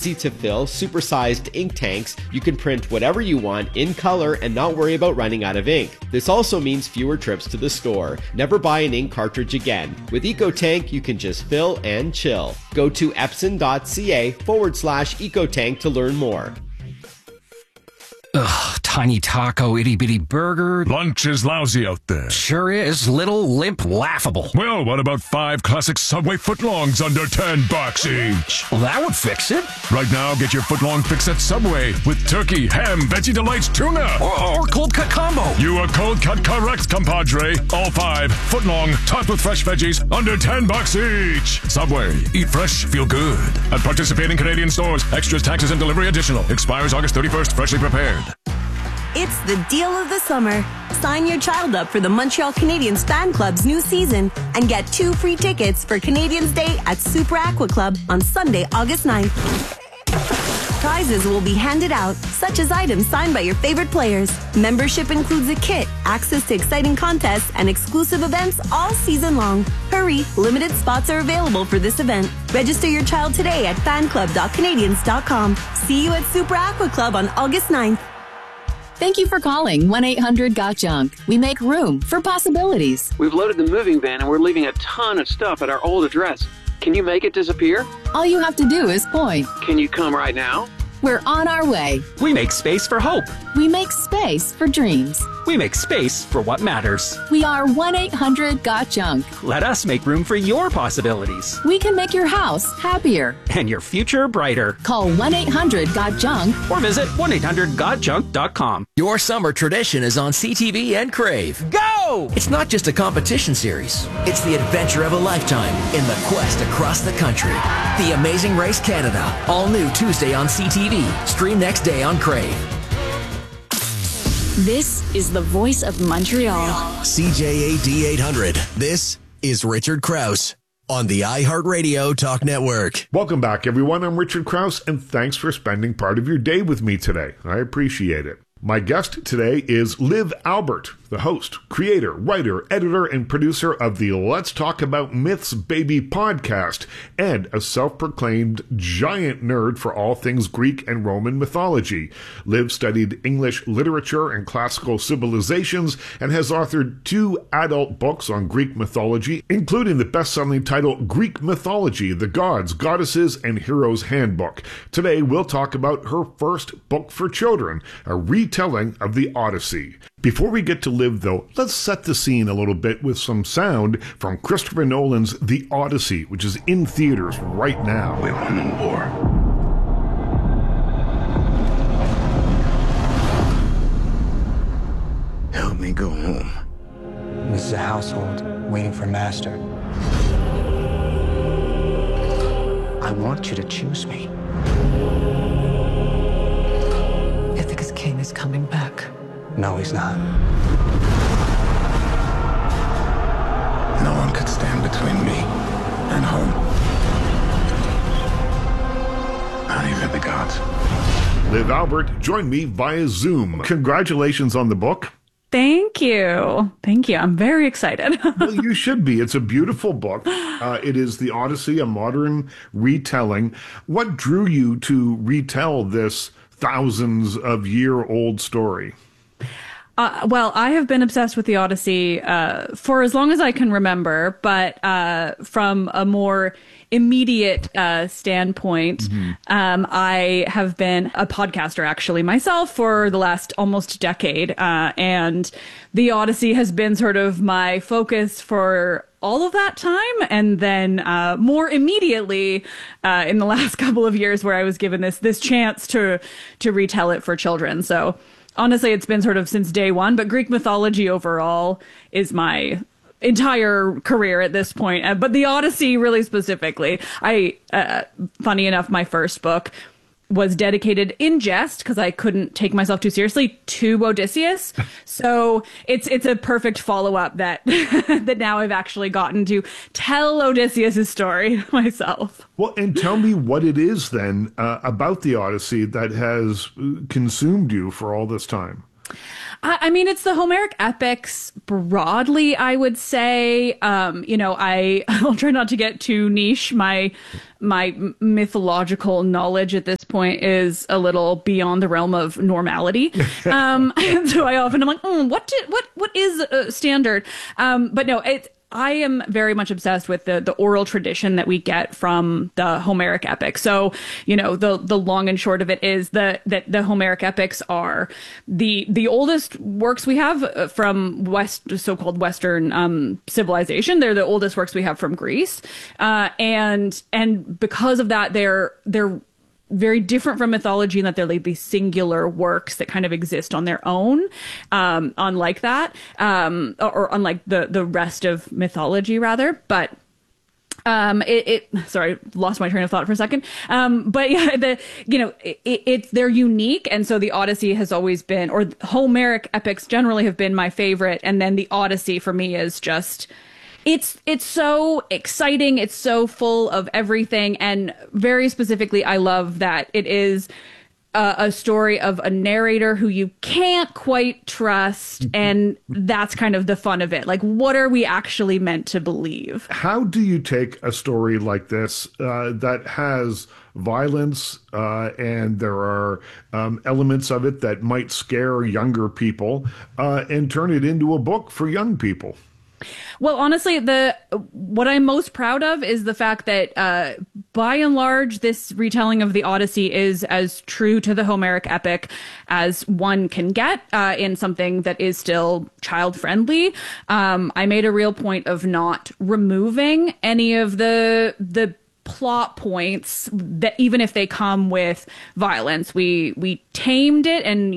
easy-to-fill, supersized ink tanks, you can print whatever you want in color and not worry about running out of ink. This also means fewer trips to the store. Never buy an ink cartridge again. With EcoTank, you can just fill and chill. Go to epson.ca/EcoTank to learn more. Ugh, tiny taco, itty-bitty burger. Lunch is lousy out there. Sure is. Little, limp, laughable. Well, what about 5 classic Subway footlongs under $10 each? Well, that would fix it. Right now, get your footlong fix at Subway with turkey, ham, Veggie Delights, tuna. Or cold cut combo. You are cold cut correct, compadre. All 5 footlong, topped with fresh veggies, under $10 each. Subway. Eat fresh, feel good. At participating Canadian stores. Extras, taxes, and delivery additional. Expires August 31st. Freshly prepared. It's the deal of the summer. Sign your child up for the Montreal Canadiens Fan Club's new season and get 2 free tickets for Canadiens Day at Super Aqua Club on Sunday, August 9th. Prizes will be handed out, such as items signed by your favorite players. Membership includes a kit, access to exciting contests, and exclusive events all season long. Hurry, limited spots are available for this event. Register your child today at fanclub.canadiens.com. See you at Super Aqua Club on August 9th. Thank you for calling 1-800-GOT-JUNK. We make room for possibilities. We've loaded the moving van and we're leaving a ton of stuff at our old address. Can you make it disappear? All you have to do is point. Can you come right now? We're on our way. We make space for hope. We make space for dreams. We make space for what matters. We are 1-800-GOT-JUNK. Let us make room for your possibilities. We can make your house happier. And your future brighter. Call 1-800-GOT-JUNK. Or visit 1-800-GOT-JUNK.com. Your summer tradition is on CTV and Crave. Go! It's not just a competition series. It's the adventure of a lifetime in the quest across the country. The Amazing Race Canada. All new Tuesday on CTV. Stream next day on Crave. This is the voice of Montreal. CJAD 800. This is Richard Krause on the iHeartRadio Talk Network. Welcome back, everyone. I'm Richard Krause, and thanks for spending part of your day with me today. I appreciate it. My guest today is Liv Albert, the host, creator, writer, editor, and producer of the Let's Talk About Myths Baby podcast, and a self-proclaimed giant nerd for all things Greek and Roman mythology. Liv studied English literature and classical civilizations and has authored 2 adult books on Greek mythology, including the best-selling title Greek Mythology, The Gods, Goddesses, and Heroes Handbook. Today, we'll talk about her first book for children, a retelling of the Odyssey. Before we get to Liv, though, let's set the scene a little bit with some sound from Christopher Nolan's The Odyssey, which is in theaters right now. We won in war. Help me go home. This is a household waiting for master. I want you to choose me. Ithaca's king is coming back. No, he's not. No one could stand between me and home. Not even the gods. Liv Albert joined me via Zoom. Congratulations on the book. Thank you. Thank you. I'm very excited. Well, you should be. It's a beautiful book. It is The Odyssey, a modern retelling. What drew you to retell this thousands of year old story? Well, I have been obsessed with the Odyssey for as long as I can remember, but from a more immediate standpoint, I have been a podcaster actually myself for the last almost decade, and the Odyssey has been sort of my focus for all of that time, and then more immediately in the last couple of years, where I was given this chance to retell it for children. So honestly, it's been sort of since day one, but Greek mythology overall is my entire career at this point. But the Odyssey really specifically, funny enough, my first book was dedicated in jest, because I couldn't take myself too seriously, to Odysseus. So it's a perfect follow-up that that now I've actually gotten to tell Odysseus' story myself. Well, and tell me what it is then about the Odyssey that has consumed you for all this time. I mean, it's the Homeric epics broadly, I would say. I'll try not to get too niche. My mythological knowledge at this standpoint is a little beyond the realm of normality. So I often am like, what is standard? But no, I am very much obsessed with the oral tradition that we get from the Homeric epic. So, the long and short of it is that the Homeric epics are the oldest works we have from so-called Western civilization. They're the oldest works we have from Greece, and because of that, they're very different from mythology in that they're like these singular works that kind of exist on their own, unlike that, or unlike the rest of mythology, rather. But sorry, lost my train of thought for a second. But yeah, they're unique. And so the Odyssey has always been, or Homeric epics generally have been my favorite. And then the Odyssey for me is just, it's so exciting. It's so full of everything. And very specifically, I love that it is a story of a narrator who you can't quite trust. And that's kind of the fun of it. Like, what are we actually meant to believe? How do you take a story like this that has violence and there are elements of it that might scare younger people and turn it into a book for young people? Well, honestly, what I'm most proud of is the fact that, by and large, this retelling of the Odyssey is as true to the Homeric epic as one can get in something that is still child-friendly. I made a real point of not removing any of the plot points that, even if they come with violence, we tamed it, and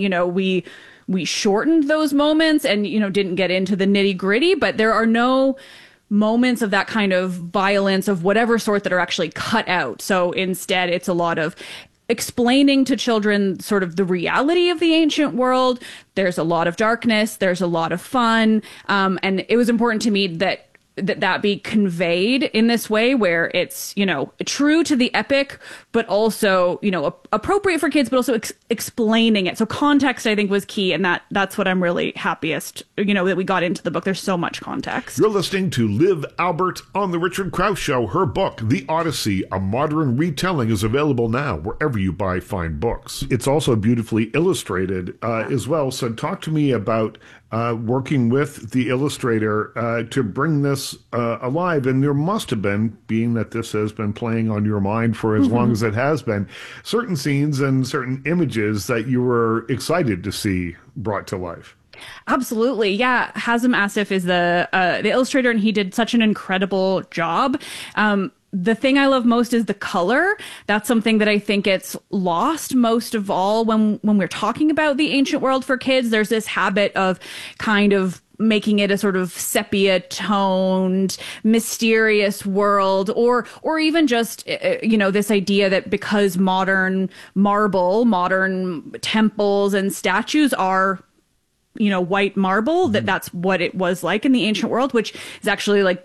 we shortened those moments and, didn't get into the nitty gritty, but there are no moments of that kind of violence of whatever sort that are actually cut out. So instead, it's a lot of explaining to children sort of the reality of the ancient world. There's a lot of darkness. There's a lot of fun. And it was important to me that be conveyed in this way where it's, true to the epic, but also, appropriate for kids, but also explaining it. So context, I think, was key. And that's what I'm really happiest, that we got into the book. There's so much context. You're listening to Liv Albert on The Richard Krause Show. Her book, The Odyssey, a modern retelling, is available now wherever you buy fine books. It's also beautifully illustrated as well. So talk to me about working with the illustrator to bring this alive. And there must have been, being that this has been playing on your mind for as long as it has been, certain scenes and certain images that you were excited to see brought to life. Absolutely. Yeah. Hazem Asif is the illustrator, and he did such an incredible job. The thing I love most is the color. That's something that I think gets lost most of all when we're talking about the ancient world for kids. There's this habit of kind of making it a sort of sepia toned, mysterious world, or even just, this idea that because modern marble, modern temples and statues are white marble, that's what it was like in the ancient world, which is actually like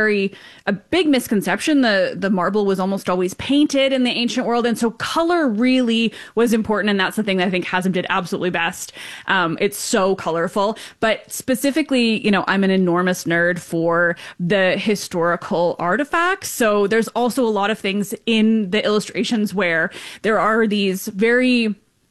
a big misconception. The marble was almost always painted in the ancient world. And so color really was important. And that's the thing that I think Hazem did absolutely best. It's so colorful, but specifically, I'm an enormous nerd for the historical artifacts. So there's also a lot of things in the illustrations where there are these very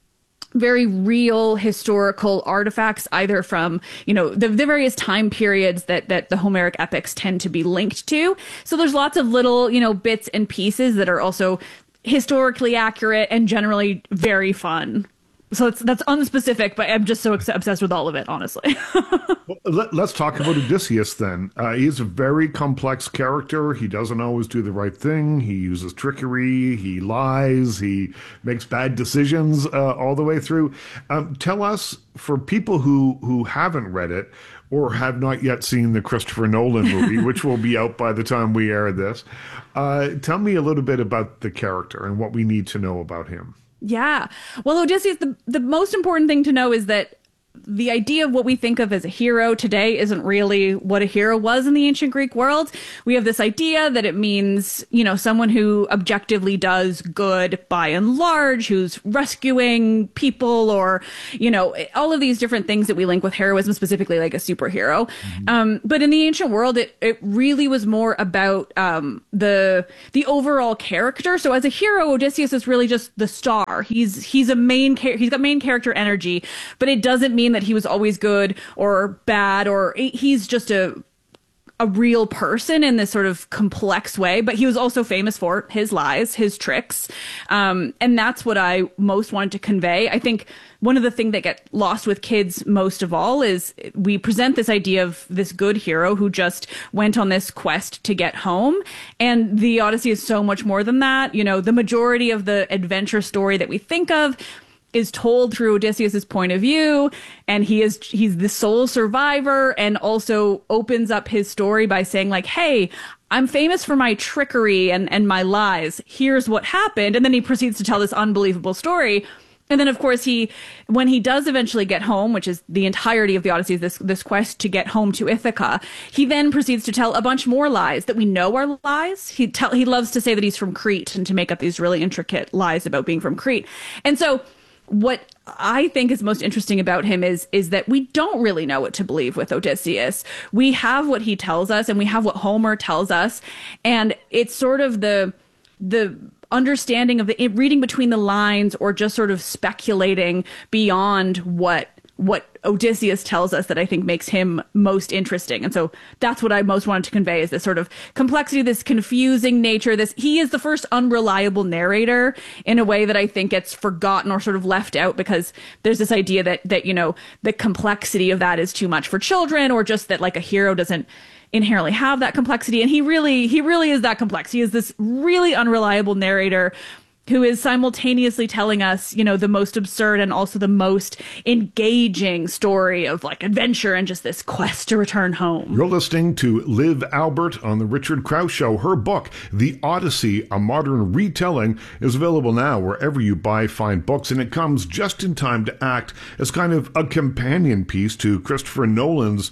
real historical artifacts, either from, the various time periods that the Homeric epics tend to be linked to. So there's lots of little, bits and pieces that are also historically accurate and generally very fun. So that's unspecific, but I'm just so obsessed with all of it, honestly. Well, let's talk about Odysseus then. He's a very complex character. He doesn't always do the right thing. He uses trickery. He lies. He makes bad decisions all the way through. Tell us, for people who haven't read it or have not yet seen the Christopher Nolan movie, which will be out by the time we air this, tell me a little bit about the character and what we need to know about him. Yeah. Well, Odysseus, the most important thing to know is that the idea of what we think of as a hero today isn't really what a hero was in the ancient Greek world. We have this idea that it means, someone who objectively does good by and large, who's rescuing people, or, all of these different things that we link with heroism, specifically like a superhero. But in the ancient world, it really was more about the overall character. So as a hero, Odysseus is really just the star. He's got main character energy, but it doesn't mean that he was always good or bad, or he's just a real person in this sort of complex way. But he was also famous for his lies, his tricks. And that's what I most wanted to convey. I think one of the things that get lost with kids most of all is we present this idea of this good hero who just went on this quest to get home. And the Odyssey is so much more than that. The majority of the adventure story that we think of is told through Odysseus's point of view, and he's the sole survivor, and also opens up his story by saying like, hey, I'm famous for my trickery and my lies. Here's what happened. And then he proceeds to tell this unbelievable story. And then, of course, when he does eventually get home, which is the entirety of the Odyssey, this quest to get home to Ithaca, he then proceeds to tell a bunch more lies that we know are lies. He loves to say that he's from Crete and to make up these really intricate lies about being from Crete. And so what I think is most interesting about him is that we don't really know what to believe with Odysseus. We have what he tells us, and we have what Homer tells us, and it's sort of the understanding of the reading between the lines, or just sort of speculating beyond what Odysseus tells us that I think makes him most interesting. And so that's what I most wanted to convey, is this sort of complexity, this confusing nature. He is the first unreliable narrator in a way that I think gets forgotten or sort of left out, because there's this idea that the complexity of that is too much for children, or just that like a hero doesn't inherently have that complexity. And he really is that complex. He is this really unreliable narrator who is simultaneously telling us, the most absurd and also the most engaging story of like adventure and just this quest to return home. You're listening to Liv Albert on The Richard Krause Show. Her book, The Odyssey, A Modern Retelling, is available now wherever you buy fine books, and it comes just in time to act as kind of a companion piece to Christopher Nolan's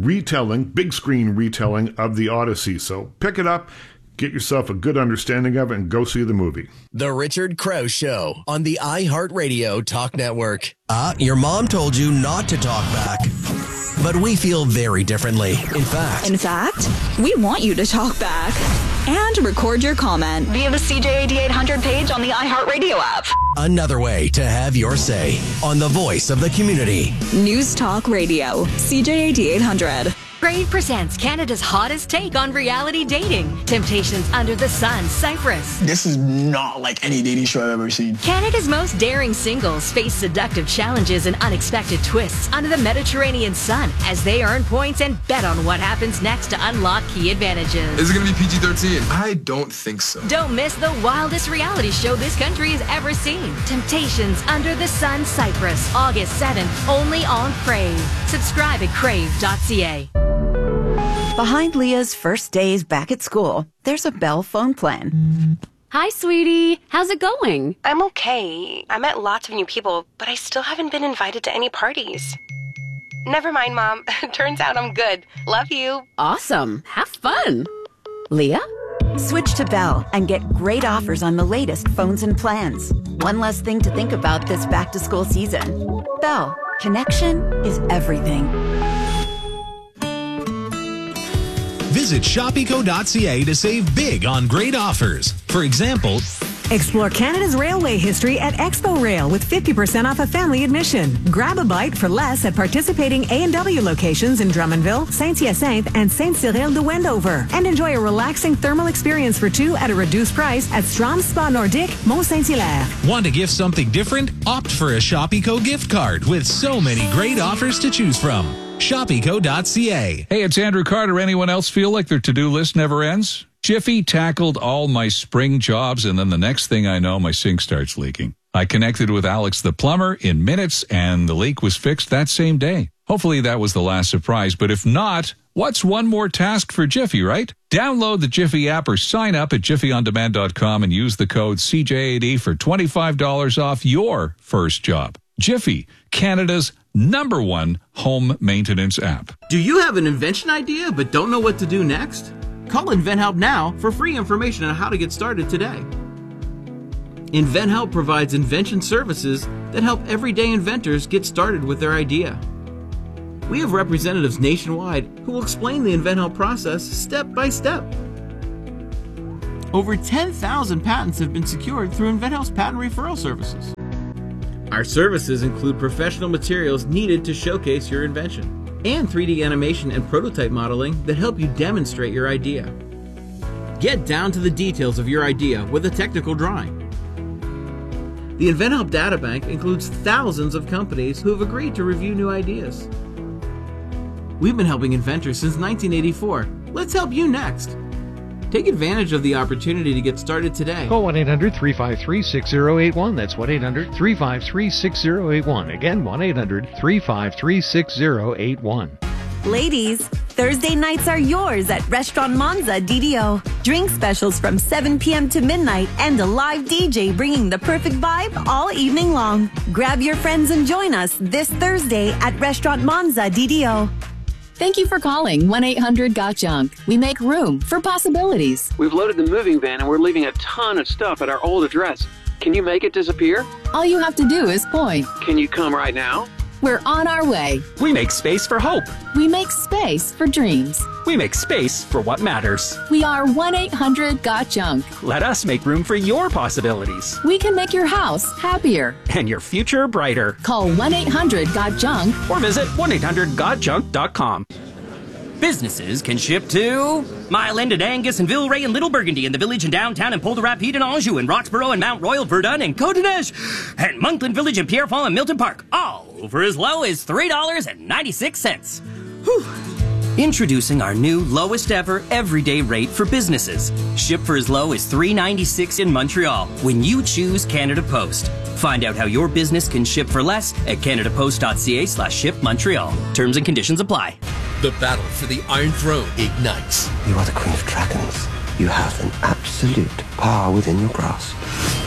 big screen retelling of The Odyssey. So pick it up, get yourself a good understanding of it, and go see the movie. The Richard Krause Show on the iHeartRadio Talk Network. Your mom told you not to talk back. But we feel very differently. In fact, we want you to talk back and record your comment via the CJAD 800 page on the iHeartRadio app. Another way to have your say on the voice of the community. News Talk Radio, CJAD 800. Crave presents Canada's hottest take on reality dating. Temptations Under the Sun, Cyprus. This is not like any dating show I've ever seen. Canada's most daring singles face seductive challenges and unexpected twists under the Mediterranean sun as they earn points and bet on what happens next to unlock key advantages. Is it going to be PG-13? I don't think so. Don't miss the wildest reality show this country has ever seen. Temptations Under the Sun, Cyprus, August 7th, only on Crave. Subscribe at crave.ca. Behind Leah's first days back at school, there's a Bell phone plan. Hi, sweetie. How's it going? I'm okay. I met lots of new people, but I still haven't been invited to any parties. Never mind, Mom. Turns out I'm good. Love you. Awesome. Have fun. Leah? Switch to Bell and get great offers on the latest phones and plans. One less thing to think about this back-to-school season. Bell. Connection is everything. Visit shopeco.ca to save big on great offers. For example, explore Canada's railway history at Expo Rail with 50% off a family admission. Grab a bite for less at participating A&W locations in Drummondville, Saint-Hyacinthe, and Saint-Cyril de Wendover. And enjoy a relaxing thermal experience for two at a reduced price at Strom Spa Nordique, Mont-Saint-Hilaire. Want to gift something different? Opt for a Shopeco gift card with so many great offers to choose from. shopeco.ca. Hey, it's Andrew Carter. Anyone else feel like their to-do list never ends? Jiffy tackled all my spring jobs, and then the next thing I know, my sink starts leaking. I connected with Alex the plumber in minutes, and the leak was fixed that same day. Hopefully that was the last surprise, but if not, what's one more task for Jiffy, right? Download the Jiffy app or sign up at jiffyondemand.com and use the code CJAD for $25 off your first job. Jiffy, Canada's #1 home maintenance app. Do you have an invention idea but don't know what to do next? Call InventHelp now for free information on how to get started today. InventHelp provides invention services that help everyday inventors get started with their idea. We have representatives nationwide who will explain the InventHelp process step by step. Over 10,000 patents have been secured through InventHelp's patent referral services. Our services include professional materials needed to showcase your invention and 3D animation and prototype modeling that help you demonstrate your idea. Get down to the details of your idea with a technical drawing. The InventHelp Databank includes thousands of companies who have agreed to review new ideas. We've been helping inventors since 1984. Let's help you next. Take advantage of the opportunity to get started today. Call 1-800-353-6081. That's 1-800-353-6081. Again, 1-800-353-6081. Ladies, Thursday nights are yours at Restaurant Monza DDO. Drink specials from 7 p.m. to midnight and a live DJ bringing the perfect vibe all evening long. Grab your friends and join us this Thursday at Restaurant Monza DDO. Thank you for calling 1-800-GOT-JUNK. We make room for possibilities. We've loaded the moving van and we're leaving a ton of stuff at our old address. Can you make it disappear? All you have to do is point. Can you come right now? We're on our way. We make space for hope. We make space for dreams. We make space for what matters. We are 1-800-GOT-JUNK. Let us make room for your possibilities. We can make your house happier. And your future brighter. Call 1-800-GOT-JUNK. Or visit 1-800-GOT-JUNK.com. Businesses can ship to Mile End and Angus and Villeray and Little Burgundy and the Village and Downtown and Pol de Rapide and Anjou and Roxborough and Mount Royal, Verdun and Côte-d'Ivoire and Monkland Village and Pierrefonds and Milton Park, all for as low as $3.96. Whew. Introducing our new lowest ever everyday rate for businesses. Ship for as low as $3.96 in Montreal when you choose Canada Post. Find out how your business can ship for less at canadapost.ca/shipmontreal. Terms and conditions apply. The battle for the Iron Throne ignites. You are the Queen of Dragons. You have an absolute power within your grasp.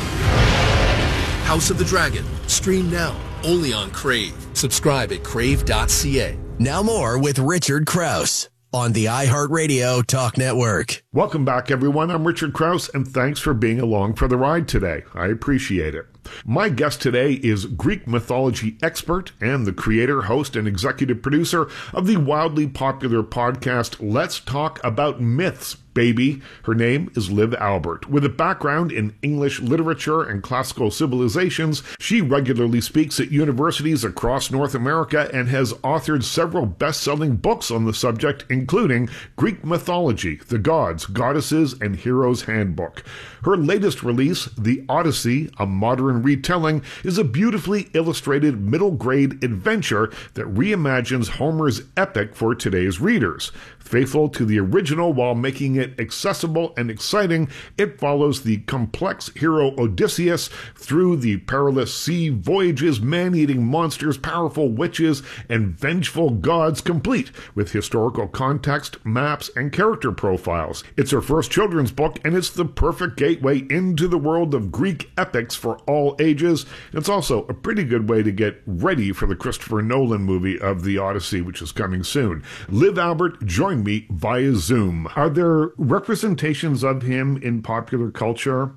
House of the Dragon. Stream now. Only on Crave. Subscribe at crave.ca. Now more with Richard Krause on the iHeartRadio Talk Network. Welcome back, everyone. I'm Richard Krause, and thanks for being along for the ride today. I appreciate it. My guest today is Greek mythology expert and the creator, host, and executive producer of the wildly popular podcast Let's Talk About Myths, baby. Her name is Liv Albert. With a background in English literature and classical civilizations, she regularly speaks at universities across North America and has authored several best-selling books on the subject, including Greek Mythology, The Gods, Goddesses, and Heroes Handbook. Her latest release, The Odyssey, a modern retelling, is a beautifully illustrated middle-grade adventure that reimagines Homer's epic for today's readers. Faithful to the original while making it accessible and exciting, it follows the complex hero Odysseus through the perilous sea voyages, man-eating monsters, powerful witches, and vengeful gods, complete with historical context, maps, and character profiles. It's her first children's book, and it's the perfect gateway into the world of Greek epics for all ages. It's also a pretty good way to get ready for the Christopher Nolan movie of The Odyssey, which is coming soon. Liv Albert joined me via Zoom. Are there representations of him in popular culture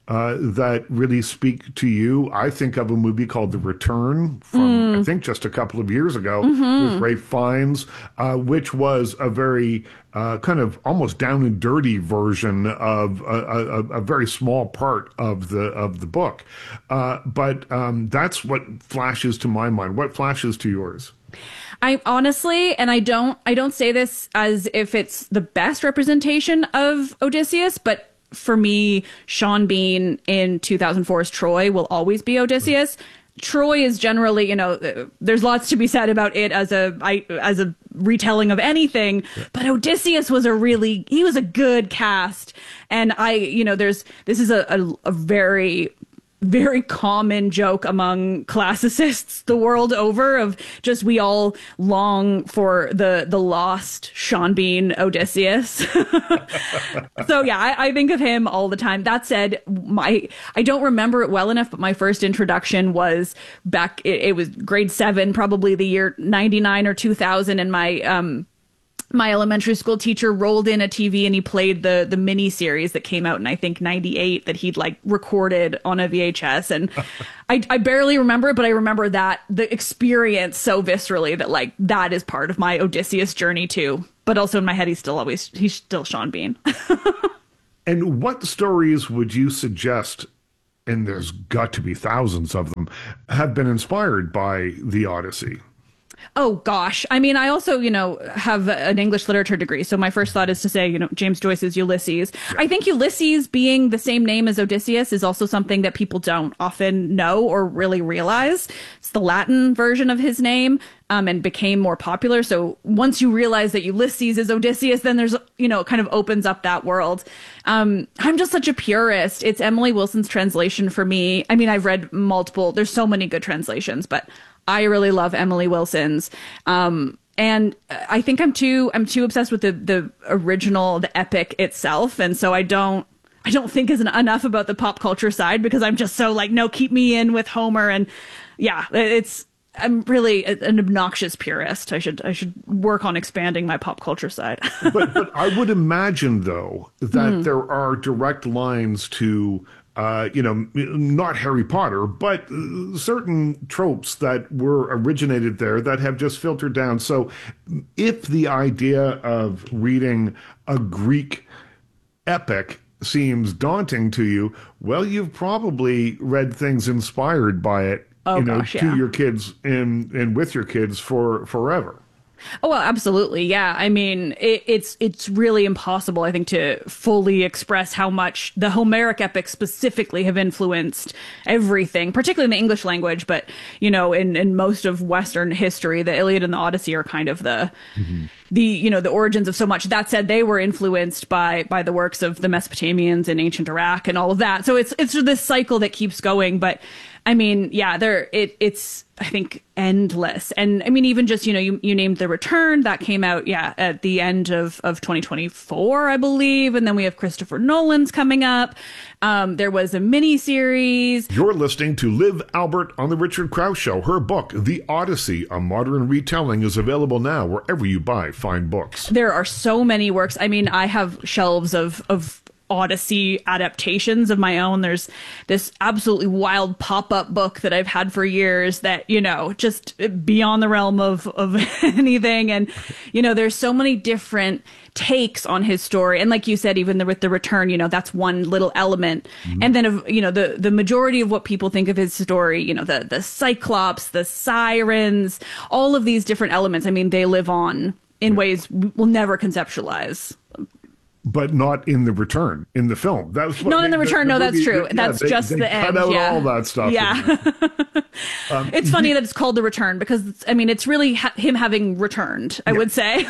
that really speak to you? I think of a movie called The Return from, I think, just a couple of years ago with Ralph Fiennes, which was a very kind of almost down and dirty version of a very small part of the book. But that's what flashes to my mind. What flashes to yours? I honestly, and I don't say this as if it's the best representation of Odysseus, but for me, Sean Bean in 2004's Troy will always be Odysseus. Troy is generally, there's lots to be said about it as a retelling of anything, but Odysseus was he was a good cast. And this is a very very common joke among classicists the world over of just we all long for the lost Sean Bean Odysseus. So yeah, I think of him all the time. That said, I don't remember it well enough, but my first introduction was back, it was grade 7, probably the year 99 or 2000, and my elementary school teacher rolled in a TV and he played the mini series that came out in, I think, 98 that he'd like recorded on a VHS. And I barely remember it, but I remember the experience so viscerally that like that is part of my Odysseus journey too. But also in my head, he's still Sean Bean. And what stories would you suggest, and there's got to be thousands of them, have been inspired by the Odyssey? Oh, gosh. I mean, I also, have an English literature degree. So my first thought is to say, James Joyce's Ulysses. Yeah. I think Ulysses being the same name as Odysseus is also something that people don't often know or really realize. It's the Latin version of his name, and became more popular. So once you realize that Ulysses is Odysseus, then there's, it kind of opens up that world. I'm just such a purist. It's Emily Wilson's translation for me. I mean, I've read multiple, there's so many good translations, but I really love Emily Wilson's. And I think I'm too obsessed with the original, the epic itself. And so I don't think enough about the pop culture side because I'm just so like, no, keep me in with Homer. And yeah, I'm really an obnoxious purist. I should work on expanding my pop culture side. but I would imagine though that there are direct lines to not Harry Potter, but certain tropes that were originated there that have just filtered down. So if the idea of reading a Greek epic seems daunting to you, well, you've probably read things inspired by it, to your kids and with your kids for forever. Oh, well, absolutely. Yeah. I mean, it's really impossible, I think, to fully express how much the Homeric epics specifically have influenced everything, particularly in the English language. But, in most of Western history, the Iliad and the Odyssey are kind of the origins of so much. That said, they were influenced by the works of the Mesopotamians in ancient Iraq and all of that. So it's this cycle that keeps going. But I mean, yeah, it's, I think, endless. And I mean, even just, you named The Return, that came out, at the end of 2024, I believe. And then we have Christopher Nolan's coming up. There was a mini series. You're listening to Liv Albert on The Richard Krause Show. Her book, The Odyssey, a modern retelling, is available now wherever you buy fine books. There are so many works. I mean, I have shelves of Odyssey adaptations of my own. There's this absolutely wild pop-up book that I've had for years that, just beyond the realm of anything. And, there's so many different takes on his story. And like you said, even with The Return, that's one little element. Mm-hmm. And then, the majority of what people think of his story, the Cyclops, the sirens, all of these different elements, I mean, they live on in ways we'll never conceptualize. But not in The Return, in the film. That's what not in The Return. No, that's true. That's just the end. Cut out all that stuff. Yeah. It's funny that it's called The Return because, it's really him having returned, I would say.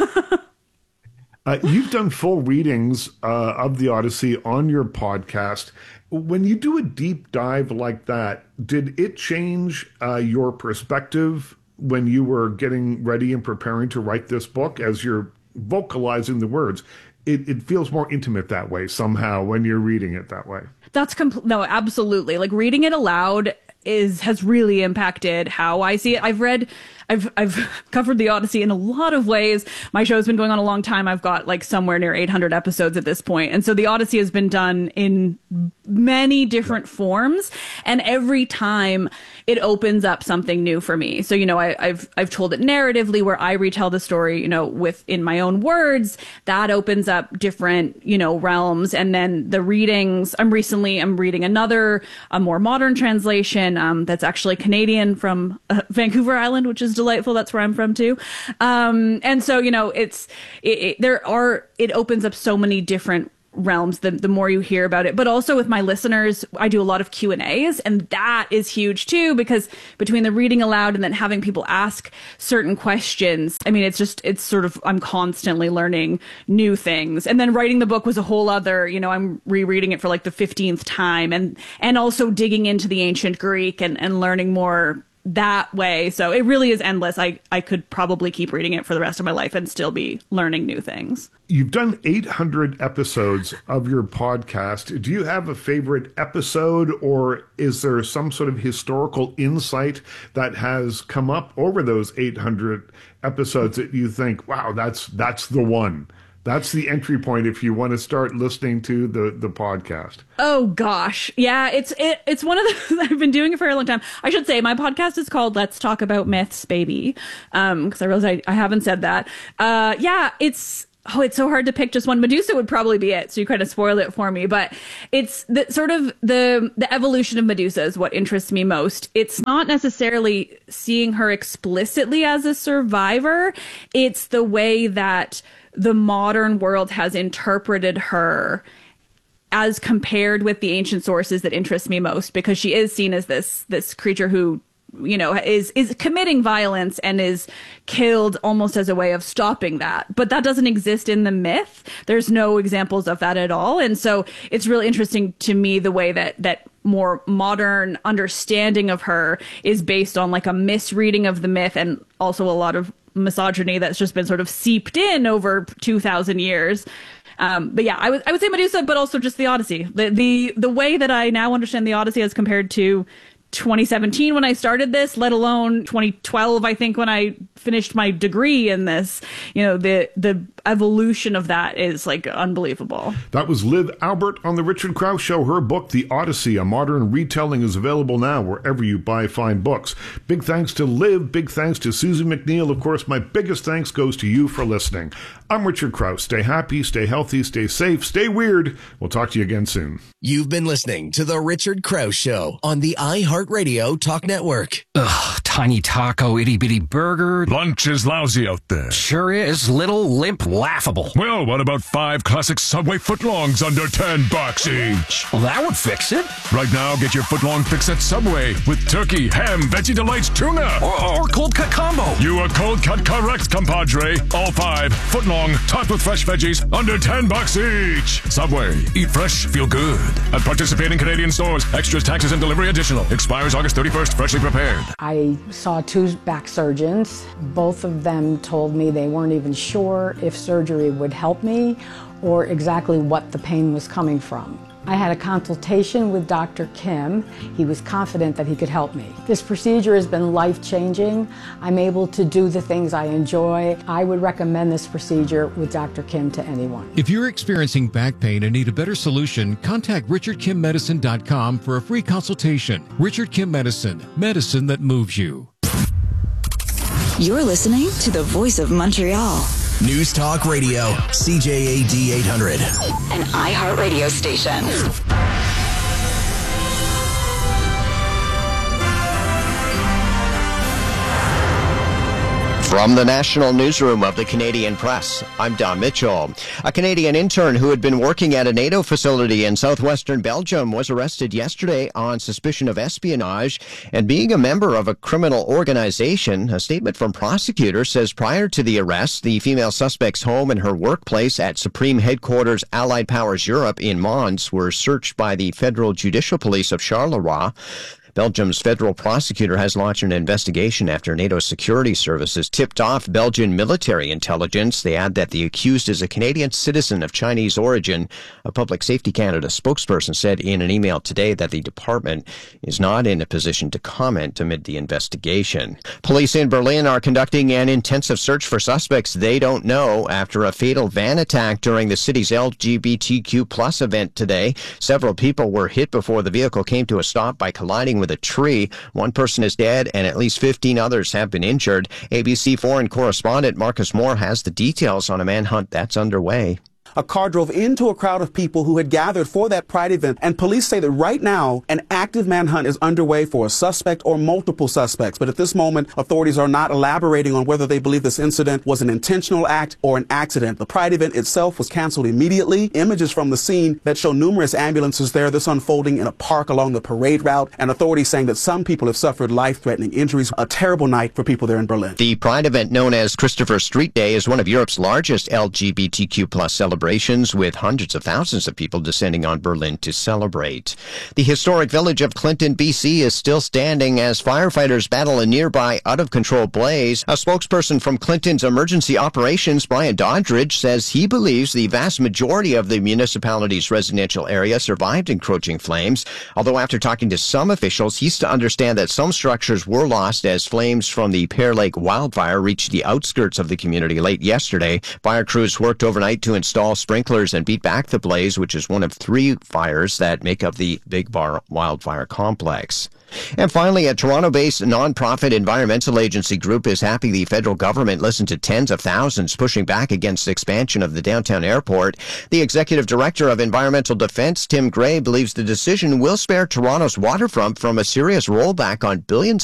You've done full readings of the Odyssey on your podcast. When you do a deep dive like that, did it change your perspective when you were getting ready and preparing to write this book as you're vocalizing the words? It feels more intimate that way somehow when you're reading it that way. No, absolutely. Like reading it aloud has really impacted how I see it. I've covered the Odyssey in a lot of ways. My show's been going on a long time. I've got like somewhere near 800 episodes at this point. And so the Odyssey has been done in many different forms. And every time it opens up something new for me. So, I've told it narratively where I retell the story, in my own words. That opens up different, realms. And then the readings, I'm reading a more modern translation that's actually Canadian from Vancouver Island, which is delightful. That's where I'm from too. And so, it opens up so many different realms, the more you hear about it. But also with my listeners, I do a lot of Q&As, and that is huge too, because between the reading aloud and then having people ask certain questions, I mean, it's sort of, I'm constantly learning new things. And then writing the book was a whole other, I'm rereading it for like the 15th time, and also digging into the ancient Greek and learning more that way. So it really is endless. I could probably keep reading it for the rest of my life and still be learning new things. You've done 800 episodes of your podcast. Do you have a favorite episode, or is there some sort of historical insight that has come up over those 800 episodes that you think, wow, that's the one? That's the entry point if you want to start listening to the podcast. Oh, gosh. Yeah, it's one of the... I've been doing it for a long time. I should say my podcast is called Let's Talk About Myths, Baby, because I realized I haven't said that. Yeah, it's so hard to pick just one. Medusa would probably be it, so you kind of spoiled it for me. But it's the evolution of Medusa is what interests me most. It's not necessarily seeing her explicitly as a survivor. It's the way that the modern world has interpreted her as compared with the ancient sources that interest me most, because she is seen as this creature who, is committing violence and is killed almost as a way of stopping that. But that doesn't exist in the myth. There's no examples of that at all. And so it's really interesting to me the way that more modern understanding of her is based on like a misreading of the myth, and also a lot of misogyny that's just been sort of seeped in over 2,000 years. But yeah, I would say Medusa, but also just the Odyssey. The way that I now understand the Odyssey as compared to 2017 when I started this, let alone 2012, I think, when I finished my degree in this, the evolution of that is like unbelievable. That was Liv Albert on the Richard Krause Show. Her book, The Odyssey, a modern retelling, is available now wherever you buy fine books. Big thanks to Liv. Big thanks to Susan McNeil. Of course, my biggest thanks goes to you for listening. I'm Richard Krause. Stay happy, stay healthy, stay safe, stay weird. We'll talk to you again soon. You've been listening to The Richard Krause Show on the iHeartRadio Talk Network. Ugh, tiny taco, itty bitty burger. Lunch is lousy out there. Sure is. Little, limp, laughable. Well, what about 5 classic Subway footlongs under $10 each? Well, that would fix it. Right now, get your footlong fix at Subway with turkey, ham, Veggie Delights, tuna. Or cold cut combo. You are cold cut correct, compadre. All 5 footlong topped with fresh veggies under $10 each. Subway. Eat fresh, feel good. At participating Canadian stores. Extras, taxes, and delivery additional. Expires August 31st. Freshly prepared. I saw 2 back surgeons. Both of them told me they weren't even sure if surgery would help me or exactly what the pain was coming from. I had a consultation with Dr. Kim. He was confident that he could help me. This procedure has been life-changing. I'm able to do the things I enjoy. I would recommend this procedure with Dr. Kim to anyone. If you're experiencing back pain and need a better solution, contact RichardKimMedicine.com for a free consultation. Richard Kim Medicine, medicine that moves you. You're listening to the Voice of Montreal. News Talk Radio, CJAD 800. An iHeartRadio station. From the National Newsroom of the Canadian Press, I'm Don Mitchell. A Canadian intern who had been working at a NATO facility in southwestern Belgium was arrested yesterday on suspicion of espionage and being a member of a criminal organization. A statement from prosecutors says prior to the arrest, the female suspect's home and her workplace at Supreme Headquarters Allied Powers Europe in Mons were searched by the Federal Judicial Police of Charleroi. Belgium's federal prosecutor has launched an investigation after NATO security services tipped off Belgian military intelligence. They add that the accused is a Canadian citizen of Chinese origin. A Public Safety Canada spokesperson said in an email today that the department is not in a position to comment amid the investigation. Police in Berlin are conducting an intensive search for suspects they don't know after a fatal van attack during the city's LGBTQ+ event today. Several people were hit before the vehicle came to a stop by colliding with a tree. One person is dead and at least 15 others have been injured. ABC foreign correspondent Marcus Moore has the details on a manhunt that's underway. a car drove into a crowd of people who had gathered for that Pride event, and police say that right now an active manhunt is underway for a suspect or multiple suspects. But at this moment, authorities are not elaborating on whether they believe this incident was an intentional act or an accident. The Pride event itself was canceled immediately. Images from the scene that show numerous ambulances there, this unfolding in a park along the parade route, and authorities saying that some people have suffered life-threatening injuries. A terrible night for people there in Berlin. The Pride event, known as Christopher Street Day, is one of Europe's largest LGBTQ plus celebrations, with hundreds of thousands of people descending on Berlin to celebrate. The historic village of Clinton, BC is still standing as firefighters battle a nearby out-of-control blaze. A spokesperson from Clinton's emergency operations, Brian Doddridge, says he believes the vast majority of the municipality's residential area survived encroaching flames, although after talking to some officials, he's to understand that some structures were lost as flames from the Pear Lake wildfire reached the outskirts of the community late yesterday. Fire crews worked overnight to install sprinklers and beat back the blaze, which is one of 3 fires that make up the Big Bar wildfire complex. And finally, a Toronto-based nonprofit environmental agency group is happy the federal government listened to tens of thousands pushing back against expansion of the downtown airport. The executive director of Environmental Defense, Tim Gray, believes the decision will spare Toronto's waterfront from a serious rollback on billions